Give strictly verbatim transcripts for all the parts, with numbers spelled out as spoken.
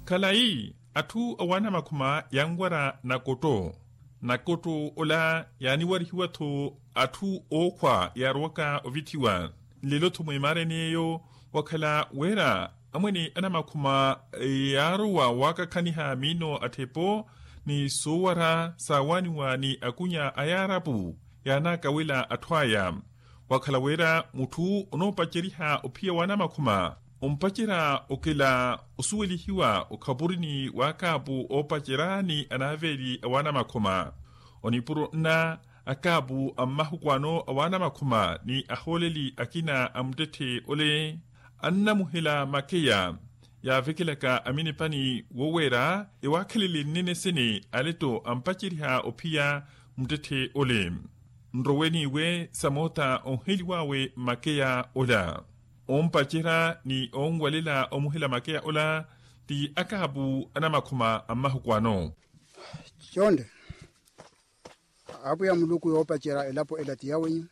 Kalai atu awana makuma yangwara na koto. Na koto ola yani warihiwato atu okwa yarwaka ovitiwa. Lelo tumuimare niyo wakala wera amweni anamakuma yaruwa waka kaniha mino atepo ni sowara sawaniwa ni akunya ayarabu yana kawila atwaya. Wakala wera mutu onopachiriha opia wana makuma. Umpachira okela usuwelihiwa ukaburini wakabu opachirani anaveri awana makuma. Onipuru na akabu amahukwano awana makuma ni aholeli akina amdete ole anna muhila makeya. Ya vekilaka aminipani wowera iwakalili nene sene aleto ampachiriha opia mdete ole. Nroweni we samota onhiliwawe makeya ola. Ompachira ni ongwalela omuhila makeya ola ti akabu anamakuma amahukwano. Chonde. Abu ya muluku yopachira elapo elati yawe.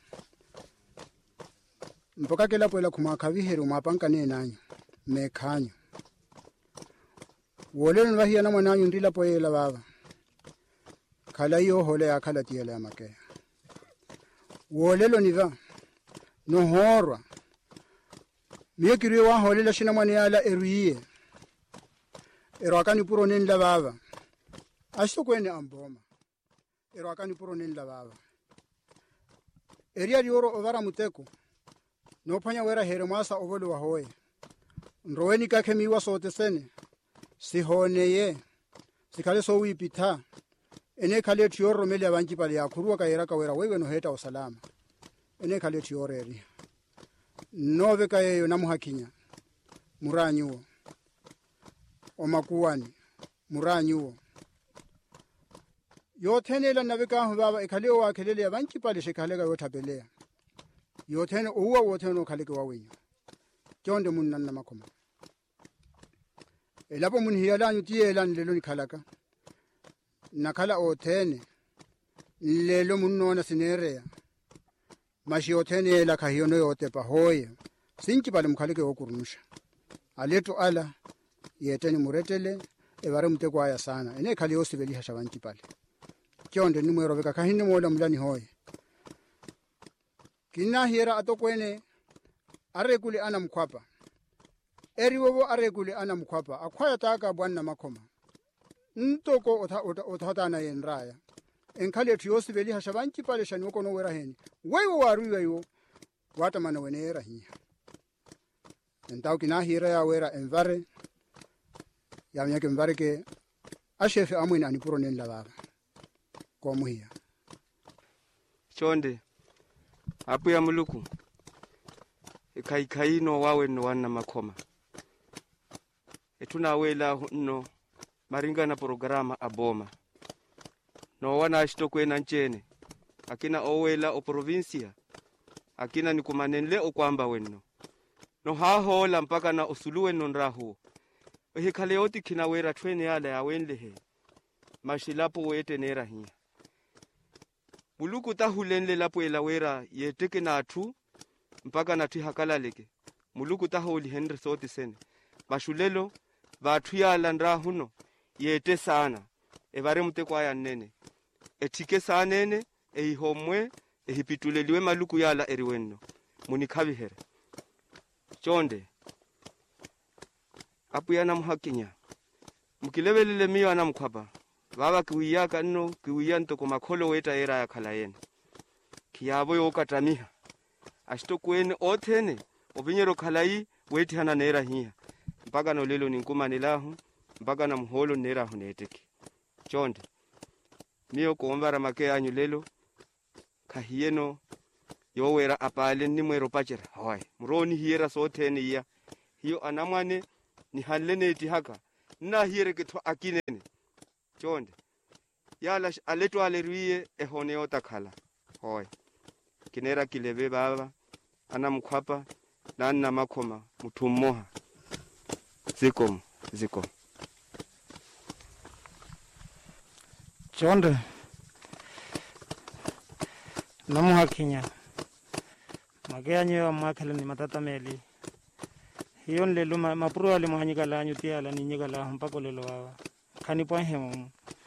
Mpoka kelapo ela kumakaviheru mapanka ne nanyo. Mekanyo. Wolelo nwahiya na mwananyo ndila po ela baba. Kala iyo hole ya kala tiyela ya makeya. Wolelo niva. Nohorwa. Miye kiriyo wa holela shina mwane yala eruye. Ero akani puro nenda baba. Ashto kwene amboma. Ero akani puro nenda baba. Eria dioro ovara muteko. Nopanya wera here masa ovolo wa hoe. Nroweni kake miwa sote sene. Si hone ye. Si kale so wipita. Ene kale tioro mele ya banki pale ya kuruwa ka iraka wera wewe no heta usalama. Ene kale tioro eri. Nove kayeyo namuhakinya. Muranyuo. Omakuwani. Muranyuo. Yotene la navika baba ekaleo wa kelele ya banki pale shekalega yotabelea. Yotene uwa wotene okaleke wawenyo. Chonde munana makoma. Elapo munhiyala nyutiye la nlelo nikalaka. Nakala otene. Nlelo munona sinerea. Mashi otene la kahiyono yote pahoye. Sinchi pale mkaleke wokurunusha. Aleto ala. Yetene muretele. Evare mteko haya sana. Ene kali yosi veli hashabanchi pale. Chonde ni mwero veka kahini mwola mlani hoye. Kina hira atokwene. Arekuli ana mkwapa. Eriwowo arekuli ana mkwapa. Akwaya taka bwana makoma. Ntoko otahata na yenraya. Enkali etu yosi veli hashabanchi pale shani woko no wera heni. Wewe waruwe yo. Wata mana wenera hiya. Entao kina hira ya wera envare. Ya mnyake mvare ke. Ashefe amwina anipuro nenda baba. Kwa muhiya. Chonde. Apu ya muluku. Kai no wawe no wana makoma. Etuna wela no maringa na programa aboma. No wana ashitokwe na nchene. Akina owela o provincia. Akina ni kumanenle o kwamba wenno. No hahola mpaka na usuluwe no nrahu. Hekale oti kina wera twene yala ya wenlehe. Mashilapo wete nera hiya. Muluku tahulenle lapo ela wera yeteke na atu. Mpaka na tui hakala leke. Muluku tahuli henry soti sene. Mashulelo, vatu yala nrahuno. Yete sana. Evare mte kwa ya nene. Etike sana nene. Ehi homwe. Ehi pituleliwe maluku yala eriwenno. Munikavi here. Chonde. Apu yana muhakinya. Mukilebelele miyo ana mkwapa. Baba kiwiyaka nno. Kiwiyanto kwa makolo weta era ya kalayene. Kiyabo yoka tamiha. Ashito kwene otene. Obinyero kalai weti hana nera hiya. Mpaka no lelo ninkuma nilahu. Mpaka na mholo nera huneteki. Chonde. Miyo kuombara make anyu lelo. Kahiyeno. Yowera apale ni mwero pachera. Hoi. Mroni hiera sote ni iya. Hiyo anamwane ni halene iti haka. Na hiere kito akinene. Chonde. Yala aletu aleruye ehone otakala. Hoi. Kinera kilebe baba. Ana mkwapa. Na ana makoma. Mutumoha. Zikom. Zikom. Chonde. Namuha Kenya. Magea nyewa mwakele ni matata meli. Kiyon lelo mapuro ale mwanyika la nyutia la ninyika la mpako lelo wawa. Kani po hemo.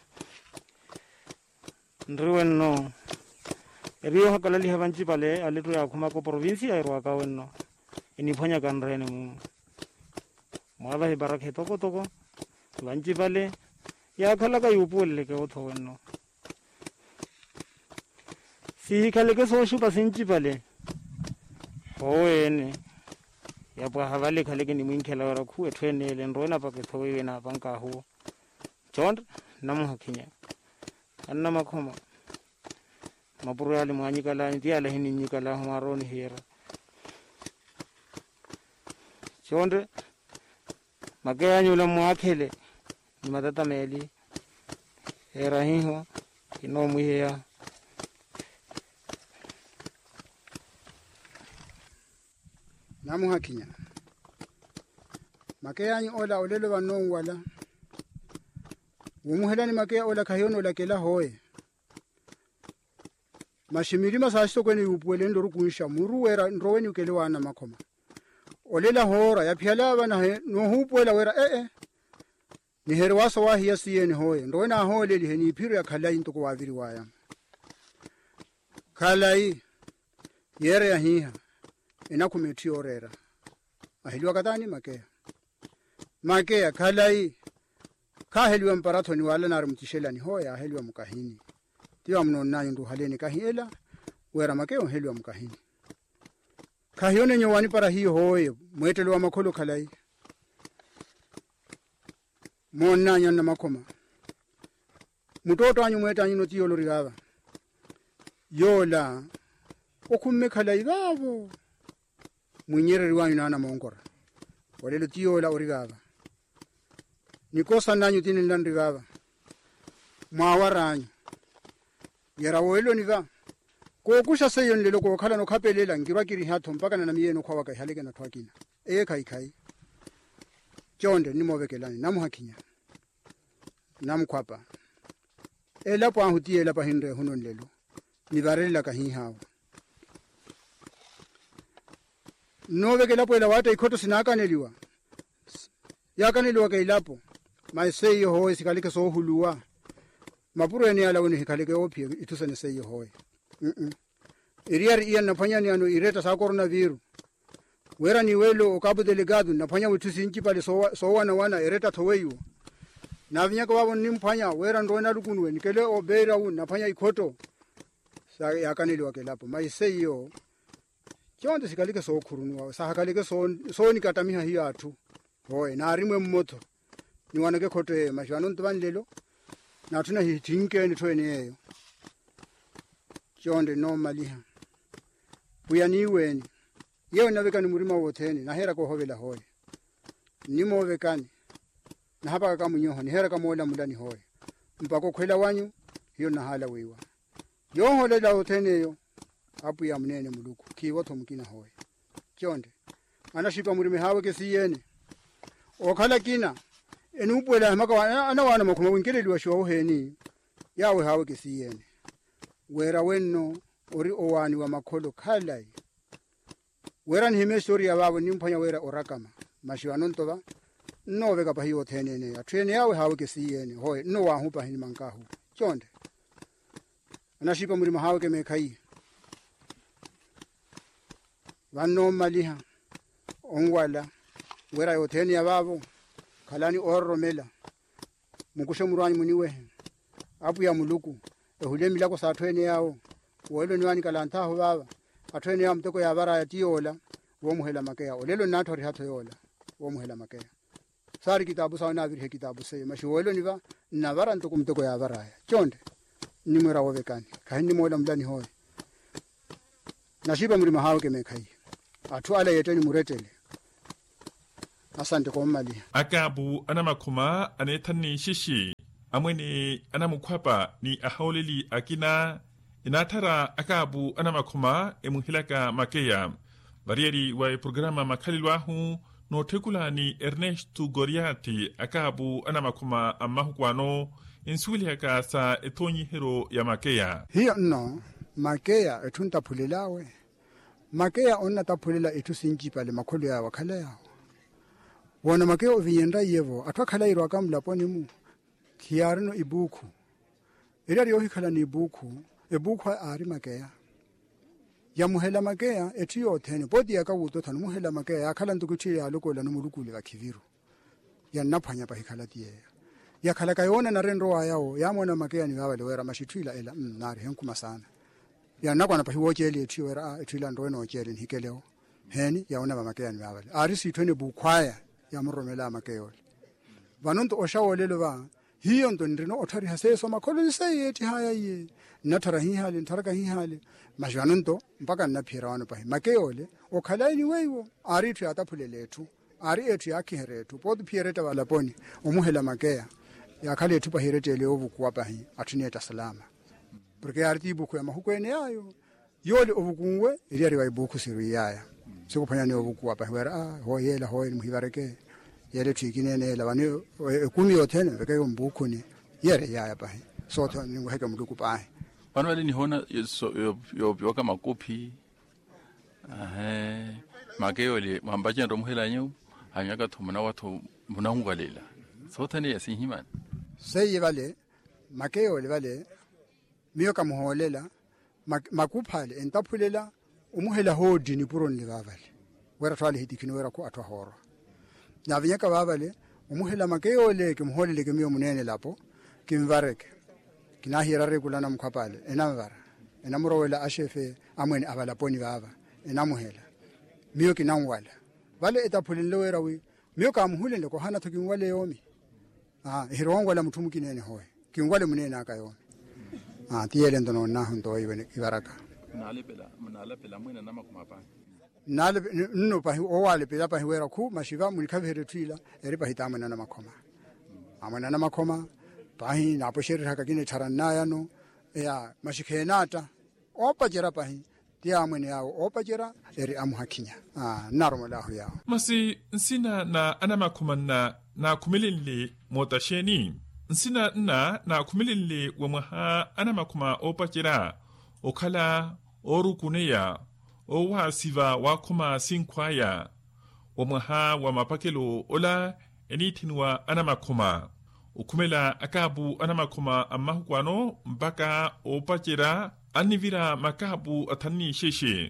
Nriwen no. Rio hakalali habanchi pale alitu ya kumako provinsia irwa kawenno. Iniponya kanrene mu. Mwaba he barak he toko toko. Banchi pale ya khalaka yupule ke otho wenno. Si khaleke so shupa sinchi pale. Hoene. Ya bwa havale khaleke ni mwinkela wara khu ethwene le ndrona pa ke thowe na banka ho. Chond namu hakinya. Anna makhoma. Mapuro ale mwanyika la ndia la hini nyika la maroni hera. Chonde magaya nyula mwakhele ni matata meli hera hiho ino muhia namu hakinya makaya nyi ola olelo banongwala umuhela ni makaya ola kayono la kela hoye mashimiri masashi kweni upwele ndo rukunsha muruwera ndroweni ukele wana makoma olela hora ya phyala bana no hupwela wera eh eh ni herwaso wa hiya siyeni hoye ndrowena hole li heni phiru ya khalai ntuko waviri waya khalai yere ya hiha ina kumethi orera ahiliwa katani makea makea khalai kaheliwa mparathoni wala nar mtishelani hoya aheliwa mukahini tiwa mnonani ndu haleni kahela wera makeo heliwa mukahini kahione nyowani para hiyo hoye mwetelo wa makholo khalai monna nyana makoma mutoto anyu mweta anyu notiyo lorigaba yola okumme khalai babo munyere riwanyu nana mongora walelo tiyo la origaba nikosa nanyu tini ndandigaba mwawaranyu yera welo niva ko kusha seyon lelo ko khala no khapelela ngirwa kiri hatho mpaka na miyeno kwa waka haleke na twakina e kai kai chonde nimobekelani namuhakinya namkhwapa ela pa huti ela pa hinde hunon lelo nibarela ka hi hawo nobekela po ela wata ikhoto sinakaneliwa yakaneliwa ke ilapo maiseyo hoye sikalike so huluwa mapuro ene ala woni hikaleke opie itusane seyo hoye mhm iriari iya nafanya ni ano ireta sa coronavirus wera ni welo okabu delegado nafanya witusi nchi pale so so wana wana ireta thoweyo na vinyaka wabo nimphanya wera ndona lukunwe nikele obera u nafanya ikhoto sa yakaneliwa ke lapo maiseyo chonde sikalike so khurunwa sa hakaleke so so nikatamiha hiyo atu hoye na rimwe mmoto ni wanake khoto mashano ntwanlelo na tuna hitinke ni thwene yeyo chonde normally buya niweni yewe nabekani murima wotheni na hera ko hovela hoye nimo bekani na hapa kama munyoho ni hera kama ola mulani hoye mpako khwela wanyu hiyo na hala wiwa yo holela wotheni yo apu ya mnene muluku kiwo thomkina hoye chonde anashipa murime hawe ke siyene okhala kina enupwela maka ana wana makhuma winkeleliwa shwo heni yawe hawe ke siyene wera wenno ori owani wa makholo khalai wera ni hime story ya babo nimphanya wera orakama mashiwano ntoba no veka pa hiyo thenene ya trene yawe hawe ke siyene hoye no wa hupa hini mankahu chonde anashipa muri mahawe ke mekhai vanno maliha ongwala wera yo theni ya babo khalani oromela mukushe murwanyi muniwe apu ya muluku ehule milako sa thwene yawo welo niwani kalanta ho baba athwene ya mtoko ya bara ya tiola wo muhela makaya olelo nathori hatho yola wo muhela makaya sari kitabu sawana aviri kitabu se mashi welo niva na bara ntoko mtoko ya bara ya chonde nimwera wobekani kahini mola mlani hoye nashiba muri mahawe ke mekhai athu ala yeteni muretele asante kwa mali akabu ana makhuma anethani shishi amwene ana mukhwapa ni ahauleli akina inathara akabu ana makhuma emuhilaka makeya barieri wa programa makhalilwahu no thekula ni Ernesto Goriati akabu ana makhuma amahukwano insuliaka sa etonyi hero ya makeya hiyo no makeya etunta phulelawe makeya onna taphulela ethu sinji pale makholo ya wakhala yawo wona makeo vinyenda yevo atwakhala iro akamla poni mu kiarino ibuku ira ryo hikhala ni ibuku ebuku ari makeya ya muhela makeya etiyo thene bodi yakawuto thana muhela makeya yakhala ndukuthi yalokola nomulukule bakiviru ya naphanya pa hikhala tiye yakhala kayona na rendo wayawo yamona makeya ni baba lewera mashithwila ela nari henkuma sana ya nakwana pa hiwojele etiyo era ethwila ndo no jele hikeleo heni yaona makeya ni baba ari sithwene bukhwaya ya muromela makeyo vanonto oshawolelo ba hiyo ndo ndino othari haseso makholo seyethi haya ye nathara hihale ntharaka hihale majanonto mpaka naphira wano pa makeyole okhalaini weiwo ari thu ataphuleletu ari ethu yakhiherethu podu phireta wala poni omuhela makeya yakhale ethu pa hiretele obukuwa pa hi athuneta salama porque ari tibuku ya mahukwene yayo yole obukunwe iri wa ibuku siriyaya sikuphanya ne obukuwa pa wera ah hoyela hoyela muhibareke yere thikinene la bani kumi yothene beke umbuku ni yere yaya pa so tho ningoheka muluku pa bana bale ni hona yo yo yo kama kopi eh makeyo le mambaje ndo muhela nyu hanyaka thumana watho munangugalela so thane yasihiman sey vale makeyo le vale miyo kamuholela makuphale entaphulela umuhela hodi ni puron le vavale wera thwale hidikini wera ku athwa horo navinyaka vavale umuhela makeyo le ke muholele ke miyo munene lapho kimvareke kinahira regulana mkhapale enamvara enamurowela ashefe amweni abalaponi baba enamuhela miyo kinangwala vale etaphulile wera wi miyo kamuhulele ko hana thokinwale yomi ah hirongwala muthumu kinene hoye kingwale munene akayomi ah tiyele ndono na ndo yiwe ibaraka nale pela munala pela mwena nama kumapa nale nno pa owale pela pa wera ku mashiva mulikavhere twila eri pa hitamana na makoma amana na makoma pahi na poshere haka kine taranaya no ya mashikhenata opajera pahi tia mwene yao opajera eri amuhakinya ah naromolahu yao masi nsina na anamakhumana na kumilili motasheni nsina na na kumilili wamaha anamakhuma opajera okhala orukuneya owasiva wakuma sinkwaya wamaha wamapakelo ola enithinwa anamakhuma ukumela akabu anamakuma amahukwano mpaka opachera anivira makabu athani sheshe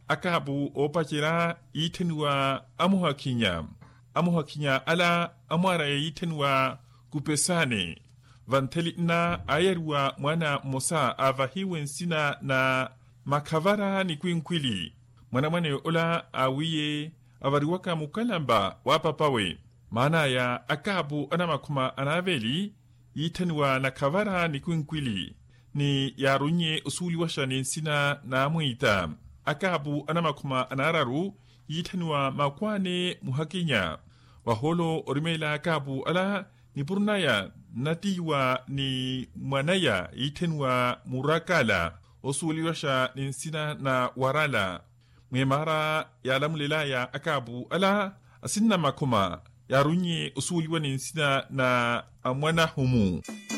akabu opachera ithenwa amuhakinya amuhakinya ala amwara ithenwa kupesane vantheli na ayarwa mwana mosa avahiwe nsina na makavara ni kwinkwili mwana mwane ola awiye avariwaka mukalamba wapapawe maana ya akabu anamakuma anaveli yitaniwa na kavara ni kwinkwili ni yarunye usuli washa ni nsina na mwita akabu anamakuma anararu yitaniwa makwane muhakinya waholo orimela akabu ala ni purnaya natiwa ni mwanaya yitaniwa murakala usuli washa ni nsina na warala mwemara ya lamulila ya akabu ala asinna makuma yarunye usuli wani nsina na amwana humu.